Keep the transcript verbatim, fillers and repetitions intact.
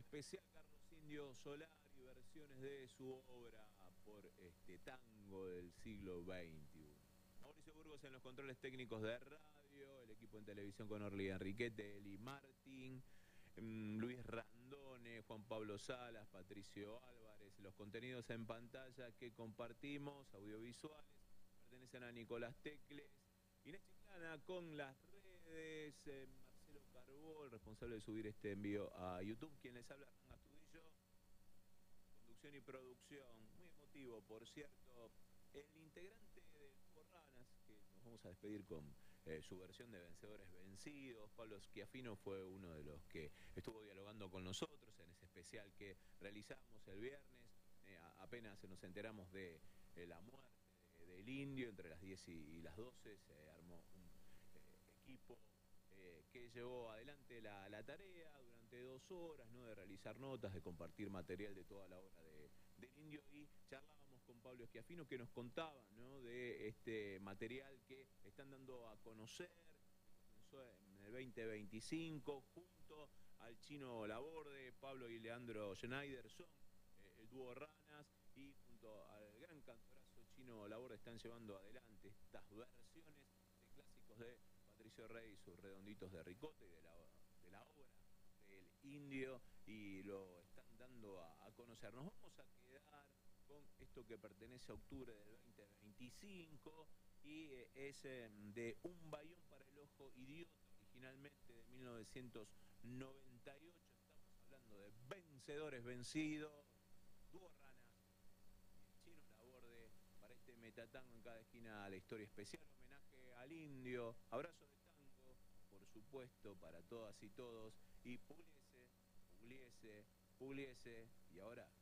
especial Carlos Indio Solari, versiones de su obra por este tango del siglo veintiuno. Mauricio Burgos en los controles técnicos de radio, el equipo en televisión con Orly Enriquete, Eli Martín, Luis Randone, Juan Pablo Salas, Patricio Álvarez. Los contenidos en pantalla que compartimos, audiovisuales, pertenecen a Nicolás Tecles, Inés Chiclana con las redes, eh, Marcelo Carbó, el responsable de subir este envío a YouTube, quien les habla, Hernán Astudillo, conducción y producción, muy emotivo, por cierto, el integrante del Dúo Ranas, que nos vamos a despedir con eh, su versión de Vencedores Vencidos. Pablo Schiaffino fue uno de los que estuvo dialogando con nosotros en ese especial que realizamos el viernes. Eh, apenas nos enteramos de eh, la muerte de, del Indio, entre las diez y, y las doce se armó un eh, equipo Eh, que llevó adelante la, la tarea durante dos horas, ¿no? De realizar notas, de compartir material de toda la obra de, del Indio, y charlábamos con Pablo Schiaffino, que nos contaba, ¿no? De este material que están dando a conocer, que comenzó en el veinte veinticinco, junto al Chino Laborde. Pablo y Leandro Schneider son eh, el dúo Ranas, y junto al gran cantorazo Chino Laborde están llevando adelante estas versiones de clásicos de Patricio Rey y sus Redonditos de Ricota y de la, de la obra del Indio, y lo están dando a, a conocer. Nos vamos a quedar con esto que pertenece a octubre del veinte veinticinco y eh, es eh, de Un Bayón para el Ojo Idiota, originalmente de mil novecientos noventa y ocho. Estamos hablando de Vencedores Vencidos, Dúo Ranas y el Chino Laborde para este metatango en cada esquina, la historia especial, homenaje al Indio, abrazo de tango, por supuesto, para todas y todos, y Pugliese, Pugliese, Pugliese, y ahora